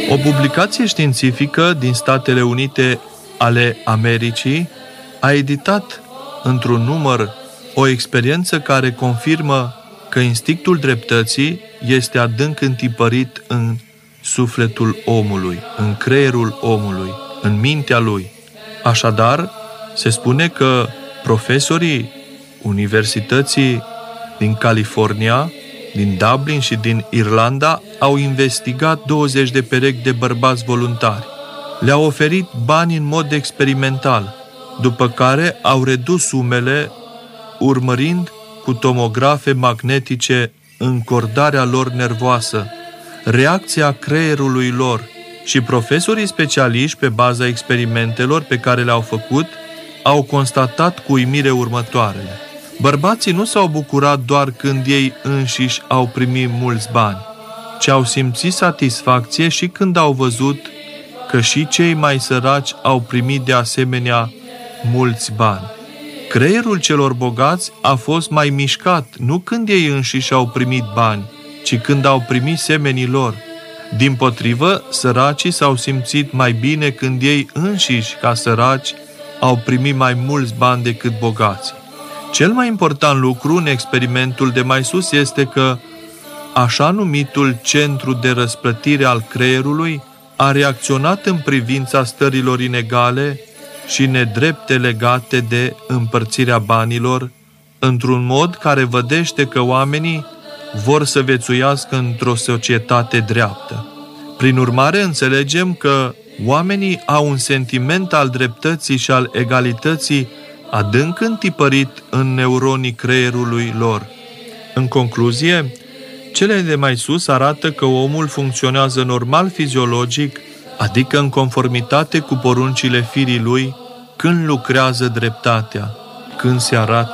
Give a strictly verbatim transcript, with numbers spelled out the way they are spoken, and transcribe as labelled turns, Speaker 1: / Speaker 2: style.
Speaker 1: O publicație științifică din Statele Unite ale Americii a editat într-un număr o experiență care confirmă că instinctul dreptății este adânc întipărit în sufletul omului, în creierul omului, în mintea lui. Așadar, se spune că profesorii Universității din California, din Dublin și din Irlanda au investigat douăzeci de perechi de bărbați voluntari. Le-au oferit bani în mod experimental, după care au redus sumele urmărind cu tomografe magnetice încordarea lor nervoasă, reacția creierului lor, și profesorii specialiști, pe baza experimentelor pe care le-au făcut, au constatat cu uimire următoarele. Bărbații nu s-au bucurat doar când ei înșiși au primit mulți bani, ci au simțit satisfacție și când au văzut că și cei mai săraci au primit de asemenea mulți bani. Creierul celor bogați a fost mai mișcat, nu când ei înșiși au primit bani, ci când au primit semenii lor. Dimpotrivă, săracii s-au simțit mai bine când ei înșiși, ca săraci, au primit mai mulți bani decât bogații. Cel mai important lucru în experimentul de mai sus este că așa numitul centru de răsplătire al creierului a reacționat în privința stărilor inegale și nedrepte legate de împărțirea banilor, într-un mod care vădește că oamenii vor să viețuiască într-o societate dreaptă. Prin urmare, înțelegem că oamenii au un sentiment al dreptății și al egalității adânc întipărit în neuronii creierului lor. În concluzie, cele de mai sus arată că omul funcționează normal fiziologic, adică în conformitate cu poruncile firii lui, când lucrează dreptatea, când se arată